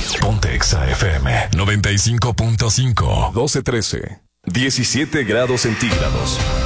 Ponte Exa FM 95.5. 12:13. 17 grados centígrados.